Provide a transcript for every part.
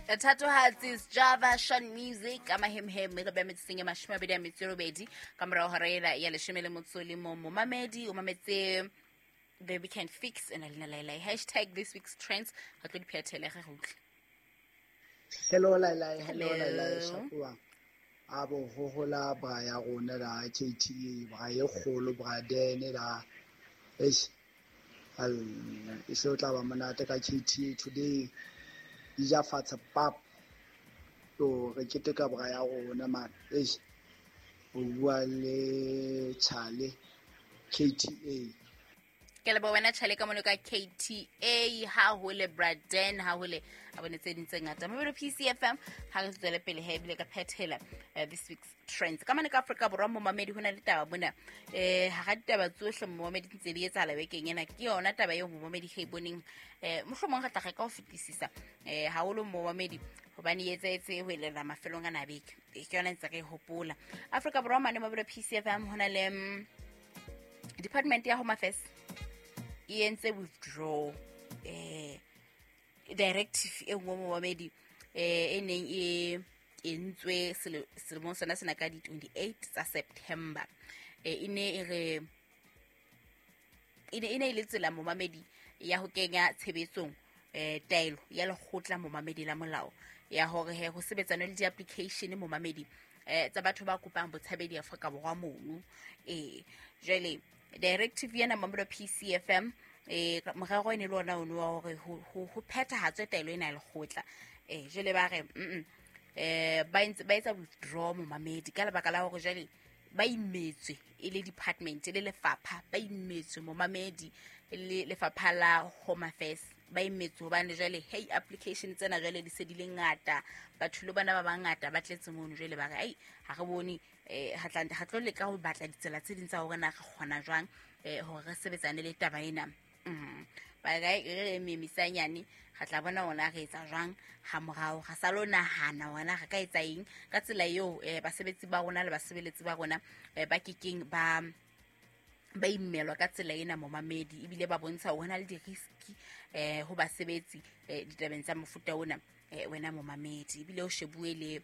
Tattoo Hearts is Java Sean Music amahemhem re ba metseng e mashimabedi a metserobedi ka morao ga rela ya leshome le motsoli mo momamedi o mametse the weekend fix and alina laila hashtag this week's trends ga tlo di phethele ga gotle. Hello laila shapua abo ho hola ba ya rona la KTA ba ye kholo ba dene la al iso tla ba monate ka KTA today ija fatsa pap to re keteka ba ya rona man o bua le Chale KTA ke le ba wena Chale ka mono ka KTA ha ho le Braden ha ho le abone tse dintse ngata mo PCFM ha re tswele pele hebile ka phethela this week's trends ka mane ka Africa borwa mo mamedi hona le taba bona ha ga ditaba tsohle mo mamedi ntse di etsa la bekeng ena ke yona taba yo mo mamedi ge boning mohlomong ga tla ka o fetisisa ha o lo mo mamedi hobane etse ho elela mafelong a nabeke ke yona ntse re hopola Africa borwa mane mo PCFM hona le Department ya Home Affairs entse withdraw directive e ngwe mo mamedi neng entswe selemo sona sena ka di 28 tsa September ine ile tsela mo mamedi ya ho kenya tshebetsong taelo ya lekgotla mo mamedi la molao ya hore he ho sebetsana le di-application mo mamedi tsa batho ba kopang botshabedi Afrika borwa mono jale directive yana mamelo PCFM morero ene le ona o no hore ho phethahatswe taelo ena le khotla jele ba re ba etsa withdraw mo mamedi ka lebaka la hore jale ba imetswe ile department le lefapha ba imetswe mo mamedi le lefapha la Home Affairs ba imetswe hobane jale hey application tsena jale di se di le ngata batho le bana ba bangata ba tletse mono jale ba re ha re bone ha tlo le ka ho batla ditsela tse dintsa hore na re khona jwang hore re sebetsane le taba ena ba ga memisanyane ga tla bona ona re etsa jwang ha morao ga sa lo nahana ona ga ka etsa eng ka tsela eo basebetsi ba rona le basebeletsi ba rona ba kekeng ba imelwa ka tsela ena mo mamedi ebile ba bontsha hona le di risk ho basebetsi ditabeng tsa mofuta ona wena mo mamedi ebile o shebue le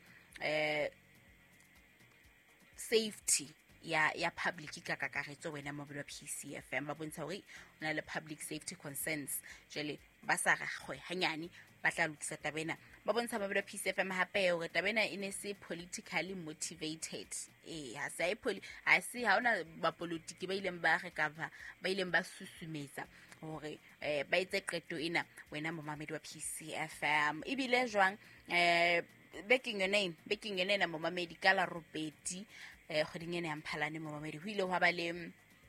safety ya public ka kakaretso wena mo bula PCFM ba bontsha hore ona le public safety concerns jele ba sa ga khwe hanyane ba tla lokisa tabena ba bontsha ba bula PCFM hape hore tabena ine se politically motivated ha se ha ona ba politiki ba ileng ba re cover ba ileng ba susumetsa hore ba itse qeto ena wena mo mamedi wa PCFM ibile jwang baking your name mo mamedi ka la robeti khoding ene ya Mphalane mo mamedi ho ile ho ba le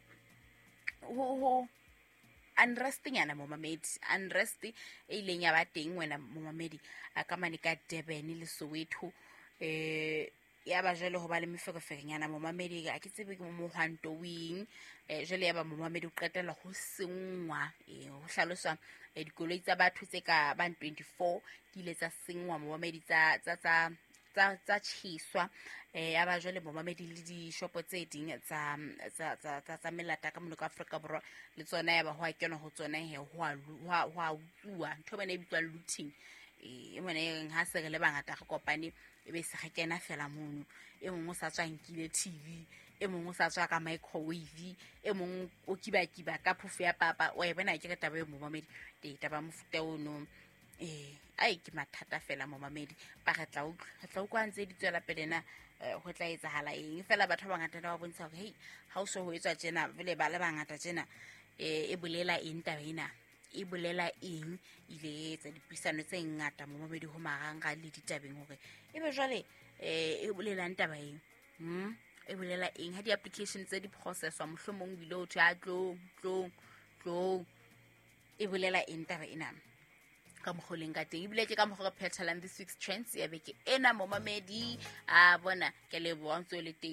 ho unresting yana mo mamedi unrest e ileng ya ba teng wena mo mamedi ka mane ka Durban le Soweto ya ba jole ho ba le mefekofekenyana mo mamedi a ke tsebe ke mo hwanto wing jole ya ba mo mamedi o qetela ho sengwa ho hlaloswa dikoloi tsa batho tse ka ba 24 di ile tsa sengwa mo mamedi tsa chiswa ya ba jole mo mamedi le di shopo tse ding tsa melata ka mono ka Afrika borwa le tsona ya ba ho a kena ho tsona he ho a uwa ntho bana e bitswa looting mone ha se re le bangata re kopane e be se ga kena fela mono e mongwe sa tswa nkile TV e mongwe sa tswa ka microwave e mongwe o kiba ka phofu ya papa o e bona ke re taba e mo mamedi taba mofuta ono ai ke mathata fela mo mamedi ba ga tla o kwantse di tswela pelena ho tla etsahala eng fela batho ba ngata ba bontsha hore hey ha o so ho etswa tjena vele ba le bangata tjena e bolela eng taba ena e bolela eng ile tsa dipuisano tse ngata mo mamedi ho maranga le ditabeng hore ebe jwale e bolela taba eng e bolela eng ha di application tse di processwa mohlomong bile o tla tlo e bolela eng taba ena ka mogoleng ka teng ebile ke ka mogolo phethalang this week's trends ya beke ena mo mamedi a bona ke le boantso le teng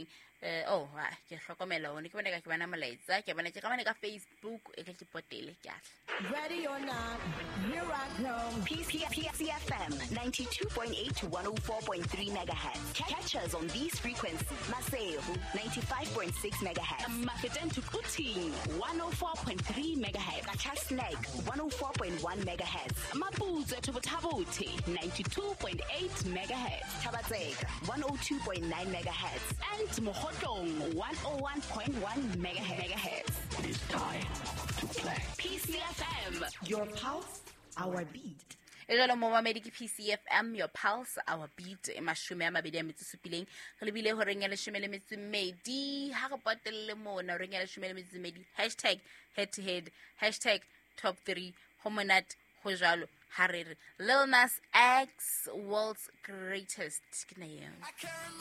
ke hlokomela one ke bona ka ke bana molaetsa ke bona ke kamane ka Facebook e ke potele ke a Ready or not, here I come. PCFM 92.8 to 104.3 megahertz. Catch us on these frequencies. Masehu 95.6 megahertz. Mafeten to Kuting 104.3 megahertz. Kachasnek 104.1 megahertz. Mapuzo to Botabote 92.8 megahertz. Tabatsega 102.9 megahertz. And Mohotong 101.1 megahertz. It is time to play. PCFM. Your pulse, our beat. e jalo momamedi ke PCFM your pulse our beat e mashume a mabedi a metsesupileng re lebile ho reng ya leshome le metsumedi ha re patelle mona reng ya leshome le metsumedi #head to head #top3 homonat ho jalo ha re re Lil Nas X world's greatest ke na yena